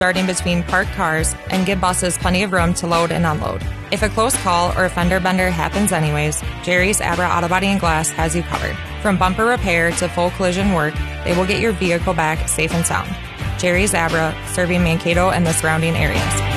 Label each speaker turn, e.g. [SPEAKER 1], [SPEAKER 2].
[SPEAKER 1] darting between parked cars and give buses plenty of room to load and unload. If a close call or a fender bender happens anyways, Jerry's Abra Auto Body and Glass has you covered. From bumper repair to full collision work, they will get your vehicle back safe and sound. Jerry's Abra, serving Mankato and the surrounding areas.